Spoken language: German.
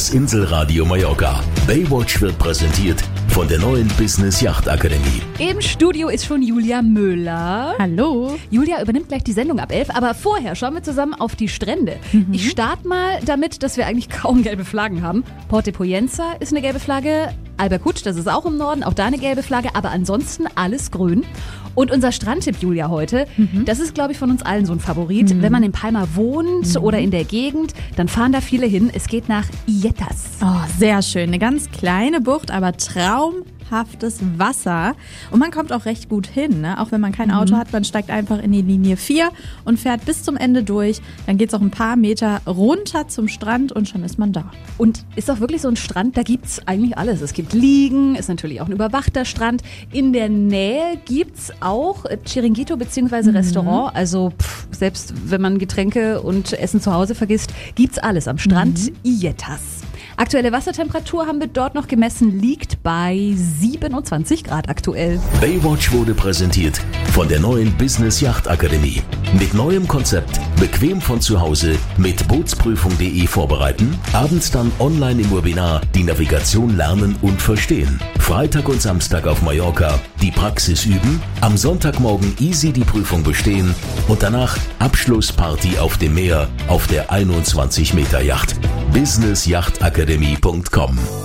Das Inselradio Mallorca. Baywatch wird präsentiert von der neuen Business Yacht Akademie. Im Studio ist schon Julia Müller. Hallo. Julia übernimmt gleich die Sendung ab 11, aber vorher schauen wir zusammen auf die Strände. Ich starte mal damit, dass wir eigentlich kaum gelbe Flaggen haben. Porto Poyenza ist eine gelbe Flagge, Alberkutsch, das ist auch im Norden, auch da eine gelbe Flagge, aber ansonsten alles grün. Und unser Strandtipp, Julia, heute, das ist, glaube ich, von uns allen so ein Favorit. Wenn man in Palma wohnt oder in der Gegend, dann fahren da viele hin. Es geht nach Illescas. Oh, sehr schön. Eine ganz kleine Bucht, aber traumhaftes Wasser. Und man kommt auch recht gut hin, ne? Auch wenn man kein Auto hat, man steigt einfach in die Linie 4 und fährt bis zum Ende durch. Dann geht es auch ein paar Meter runter zum Strand und schon ist man da. Und ist auch wirklich so ein Strand, da gibt's eigentlich alles. Es gibt Liegen, ist natürlich auch ein überwachter Strand. In der Nähe gibt's auch Chiringuito bzw. Restaurant. Also selbst wenn man Getränke und Essen zu Hause vergisst, gibt's alles am Strand Illescas. Aktuelle Wassertemperatur haben wir dort noch gemessen, liegt bei 27 Grad aktuell. Baywatch wurde präsentiert von der neuen Business Yacht Akademie. Mit neuem Konzept, bequem von zu Hause, mit Bootsprüfung.de vorbereiten, abends dann online im Webinar die Navigation lernen und verstehen. Freitag und Samstag auf Mallorca die Praxis üben, am Sonntagmorgen easy die Prüfung bestehen und danach Abschlussparty auf dem Meer auf der 21 Meter Yacht. businessyachtakademie.com